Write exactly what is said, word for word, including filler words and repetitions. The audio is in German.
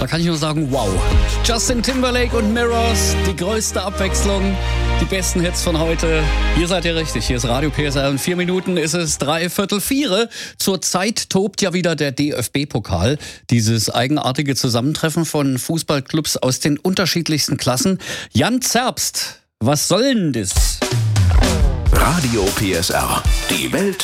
Da kann ich nur sagen, wow. Justin Timberlake und Mirrors, die größte Abwechslung, die besten Hits von heute. Hier seid ihr richtig, hier ist Radio P S R. In vier Minuten ist es dreiviertel vier. Zurzeit tobt ja wieder der D F B-Pokal. Dieses eigenartige Zusammentreffen von Fußballclubs aus den unterschiedlichsten Klassen. Jan Zerbst, was soll denn das? Radio P S R, die Welt